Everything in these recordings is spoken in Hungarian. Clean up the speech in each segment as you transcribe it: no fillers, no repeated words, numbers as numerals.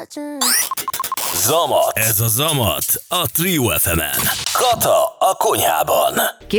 Zamat. Ez a Zamat a Trio FM-en. Kata a konyhában.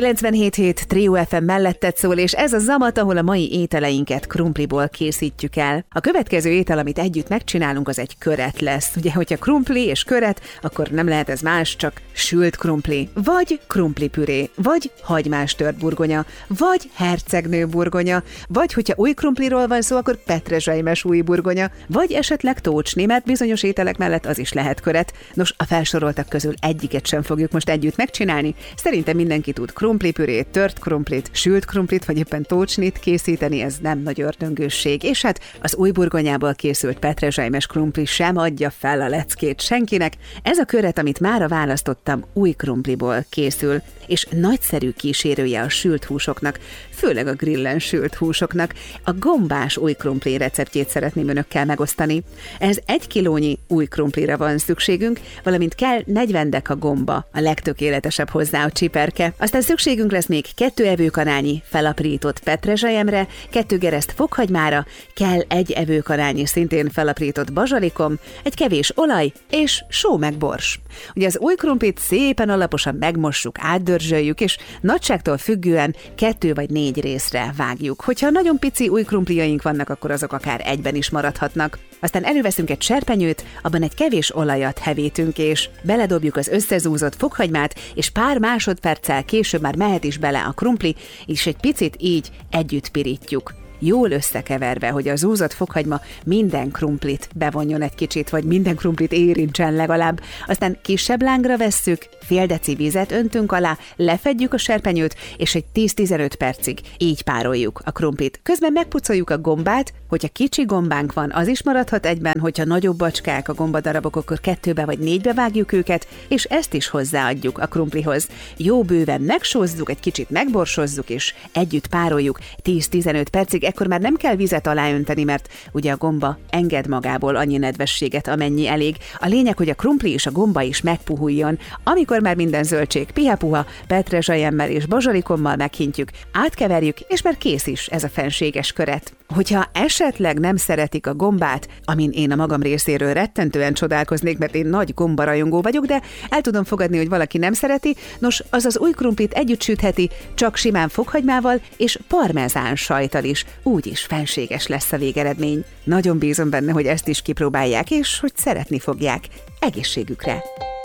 97.7 Trio FM melletted szól, és ez a Zamat, ahol a mai ételeinket krumpliból készítjük el. A következő étel, amit együtt megcsinálunk, az egy köret lesz. Ugye, hogyha krumpli és köret, akkor nem lehet ez más, csak sült krumpli, vagy krumplipüré, vagy hagymás tört burgonya, vagy hercegnő burgonya, vagy hogyha új krumpliról van szó, akkor petrezselymes új burgonya, vagy esetleg tócsni, mert bizonyos ételek mellett az is lehet köret. Nos, a felsoroltak közül egyiket sem fogjuk most együtt megcsinálni. Szerintem mindenki tud krumplipürét, tört krumplit, sült krumplit, vagy éppen tócsnit készíteni, ez nem nagy ördöngősség. És hát az új burgonyából készült petrezselymes krumpli sem adja fel a leckét senkinek. Ez a köret, amit mára választottam, új krumpliból készül, és nagyszerű kísérője a sült húsoknak, főleg a grillen sült húsoknak. A gombás új krumpli receptjét szeretném önökkel megosztani. Ez 1 kilónyi új krumplira van szükségünk, valamint kell 40 deka gomba, a legtökéletesebb hozzá a csiperke. Aztán szükségünk lesz még 2 evőkanálnyi felaprított petrezselyemre, 2 gereszt fokhagymára, kell 1 evőkanálnyi szintén felaprított bazsalikom, egy kevés olaj és só meg bors. Ugye az új krumplit szépen alaposan megmossuk, átdörzsöljük, és nagyságtól függően 2 vagy 4 részre vágjuk. Hogyha nagyon pici új krumpliaink vannak, akkor azok akár egyben is maradhatnak. Aztán előveszünk egy serpenyőt, abban egy kevés olajat hevítünk, és beledobjuk az összezúzott fokhagymát, és pár másodperccel később már mehet is bele a krumpli, és egy picit így együtt pirítjuk. Jól összekeverve, hogy a zúzott fokhagyma minden krumplit bevonjon egy kicsit, vagy minden krumplit érintsen legalább. Aztán kisebb lángra vesszük, fél deci vizet öntünk alá, lefedjük a serpenyőt, és egy 10-15 percig így pároljuk a krumplit. Közben megpucoljuk a gombát, hogyha kicsi gombánk van, az is maradhat egyben, hogyha nagyobb bacskák a gombadarabok, akkor 2-be vagy 4-be vágjuk őket, és ezt is hozzáadjuk a krumplihoz. Jó bőven megsózzuk, egy kicsit megborsozzuk, és együtt pároljuk 10-15 percig. Ekkor már nem kell vizet aláönteni, mert ugye a gomba enged magából annyi nedvességet, amennyi elég. A lényeg, hogy a krumpli és a gomba is megpuhuljon. Amikor már minden zöldség piha-puha, petrezselyemmel és bazsalikommal meghintjük, átkeverjük, és már kész is ez a fenséges köret. Hogyha esetleg nem szeretik a gombát, amin én a magam részéről rettentően csodálkoznék, mert én nagy gombarajongó vagyok, de el tudom fogadni, hogy valaki nem szereti, nos, az az új krumplit együtt sütheti, csak simán fokhagymával és parmezán sajttal is, úgyis fenséges lesz a végeredmény. Nagyon bízom benne, hogy ezt is kipróbálják, és hogy szeretni fogják. Egészségükre!